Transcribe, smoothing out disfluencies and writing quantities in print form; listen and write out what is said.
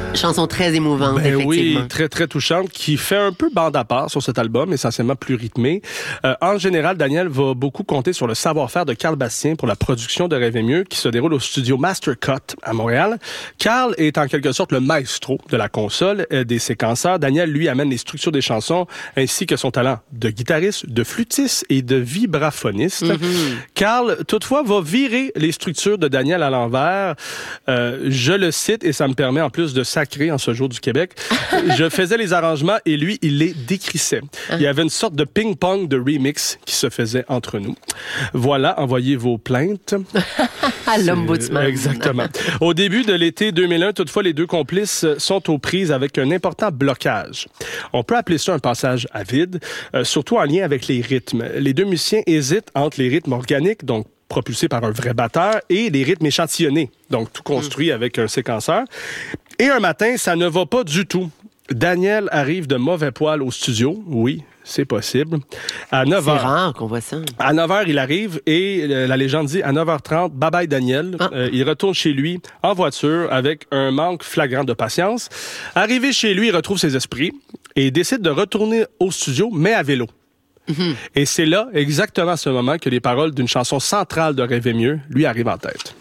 Chanson très émouvante, Ben effectivement. oui, très, très touchante, qui fait un peu bande à part sur cet album, essentiellement plus rythmé. En général, Daniel va beaucoup compter sur le savoir-faire de Carl Bastien pour la production de Rêver mieux, qui se déroule au studio Mastercut à Montréal. Carl est en quelque sorte le maestro de la console des séquenceurs. Daniel, lui, amène les structures des chansons, ainsi que son talent de guitariste, de flûtiste et de vibraphoniste. Carl, toutefois, va virer les structures de Daniel à l'envers. Je le cite, et ça me permet en plus de sacré en ce jour du Québec. Je faisais les arrangements et lui, il les décrissait. Il y avait une sorte de ping-pong de remix qui se faisait entre nous. Voilà, envoyez vos plaintes. À l'ombudsman. Exactement. Au début de l'été 2001, toutefois, les deux complices sont aux prises avec un important blocage. On peut appeler ça un passage à vide, surtout en lien avec les rythmes. Les deux musiciens hésitent entre les rythmes organiques, donc propulsés par un vrai batteur, et les rythmes échantillonnés, donc tout construit avec un séquenceur. Et un matin, ça ne va pas du tout. Daniel arrive de mauvais poil au studio. Oui, c'est possible. À 9h. C'est rare qu'on voit ça. À 9h, il arrive et la légende dit à 9h30, bye bye Daniel. Il retourne chez lui en voiture avec un manque flagrant de patience. Arrivé chez lui, il retrouve ses esprits et décide de retourner au studio, mais à vélo. Et c'est là, exactement à ce moment, que les paroles d'une chanson centrale de Rêver mieux lui arrivent en tête.